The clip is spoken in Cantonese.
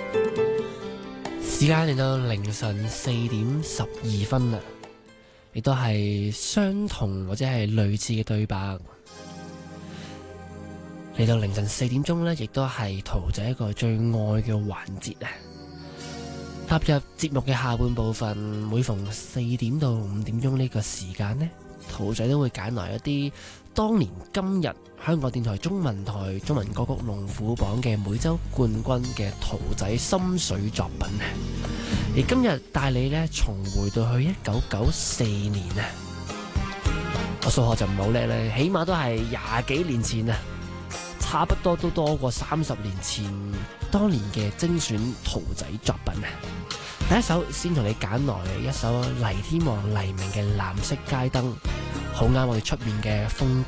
時間嚟到凌晨4:12啦，亦都係相同或者係類似嘅對白。嚟到凌晨4點鐘呢，亦都係圖仔一個最愛嘅環節啊！踏入節目嘅下半部分，每逢4點到5點鐘呢個時間呢，圖仔都會揀來一啲當年今日香港電台中文台中文歌曲龍虎榜嘅每周冠軍嘅圖仔心水作品。而今日帶你呢重回到去1994年啊！我數學就唔好叻啦，起碼都係20幾年前啊！差不多都多過30年前當年嘅精選圖仔作品啊！第一首先同你揀來一首黎天王黎明嘅藍色街燈，好啱我哋出面嘅風景。